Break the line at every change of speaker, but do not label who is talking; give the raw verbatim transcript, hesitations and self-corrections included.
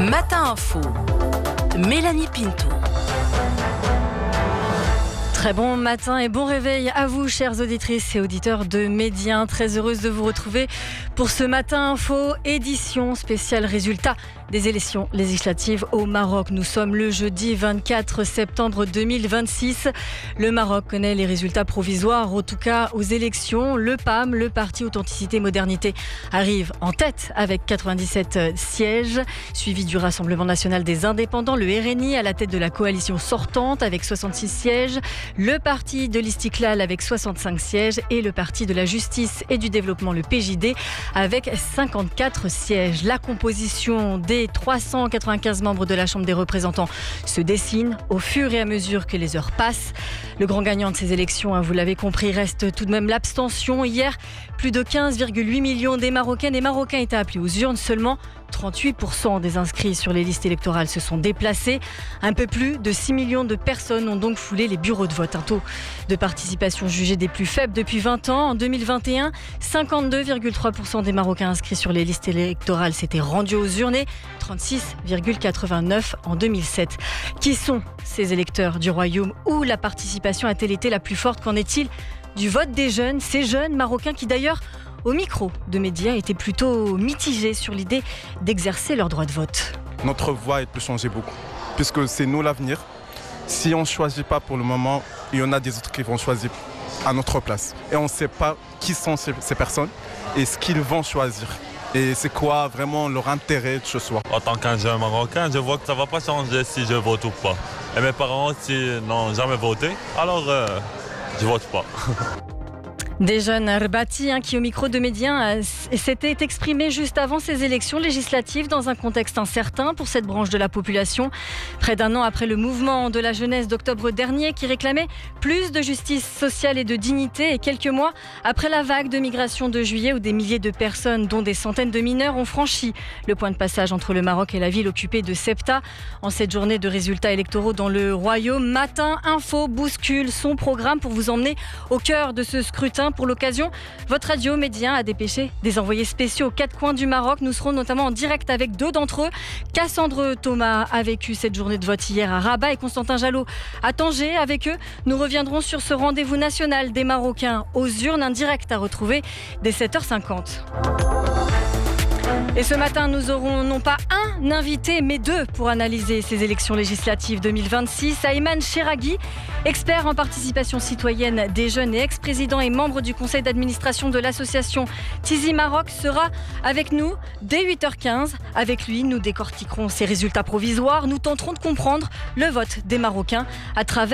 Matin Info, Mélanie Pinto.
Très bon matin et bon réveil à vous, chères auditrices et auditeurs de Média. Très heureuse de vous retrouver pour ce Matin Info, édition spéciale résultat des élections législatives au Maroc. Nous sommes le jeudi vingt-quatre septembre deux mille vingt-six. Le Maroc connaît les résultats provisoires, en tout cas aux élections. Le P A M, le Parti Authenticité Modernité, arrive en tête avec quatre-vingt-dix-sept sièges, suivi du Rassemblement National des Indépendants, le R N I, à la tête de la coalition sortante avec soixante-six sièges, le Parti de l'Istiklal avec soixante-cinq sièges et le Parti de la Justice et du Développement, le P J D, avec cinquante-quatre sièges. La composition des trois cent quatre-vingt-quinze membres de la Chambre des représentants se dessine au fur et à mesure que les heures passent. Le grand gagnant de ces élections, vous l'avez compris, reste tout de même l'abstention. Hier, plus de quinze virgule huit millions des Marocaines et Marocains étaient appelés aux urnes. Seulement trente-huit pour cent des inscrits sur les listes électorales se sont déplacés. Un peu plus de six millions de personnes ont donc foulé les bureaux de vote. Un taux de participation jugé des plus faibles depuis vingt ans. En deux mille vingt et un, cinquante-deux virgule trois pour cent des Marocains inscrits sur les listes électorales s'étaient rendus aux urnes et trente-six virgule quatre-vingt-neuf en deux mille sept. Qui sont ces électeurs du royaume où la participation a-t-elle été la plus forte? Qu'en est-il du vote des jeunes, ces jeunes Marocains qui d'ailleurs, au micro de Média, étaient plutôt mitigés sur l'idée d'exercer leur droit de vote?
Notre voix elle peut changer beaucoup, puisque c'est nous l'avenir. Si on ne choisit pas pour le moment, il y en a des autres qui vont choisir à notre place. Et on ne sait pas qui sont ces, ces personnes et ce qu'ils vont choisir. Et c'est quoi vraiment leur intérêt de ce soir.
En tant qu'un jeune Marocain, je vois que ça ne va pas changer si je vote ou pas. Et mes parents aussi n'ont jamais voté, alors euh, je ne vote pas.
Des jeunes Rbati hein, qui, au micro de Média, euh, s'étaient exprimés juste avant ces élections législatives dans un contexte incertain pour cette branche de la population. Près d'un an après le mouvement de la jeunesse d'octobre dernier qui réclamait plus de justice sociale et de dignité, et quelques mois après la vague de migration de juillet où des milliers de personnes, dont des centaines de mineurs, ont franchi le point de passage entre le Maroc et la ville occupée de Ceuta. En cette journée de résultats électoraux dans le royaume, Matin Info bouscule son programme pour vous emmener au cœur de ce scrutin. Pour l'occasion, votre radio Média a dépêché des envoyés spéciaux aux quatre coins du Maroc. Nous serons notamment en direct avec deux d'entre eux. Cassandre Thomas a vécu cette journée de vote hier à Rabat et Constantin Jalot à Tanger. Avec eux, nous reviendrons sur ce rendez-vous national des Marocains aux urnes, un direct à retrouver dès sept heures cinquante. Et ce matin, nous aurons non pas un invité, mais deux pour analyser ces élections législatives deux mille vingt-six. Ayman Cheraghi, expert en participation citoyenne des jeunes et ex-président et membre du conseil d'administration de l'association Tizi Maroc, sera avec nous dès huit heures quinze. Avec lui, nous décortiquerons ces résultats provisoires. Nous tenterons de comprendre le vote des Marocains à travers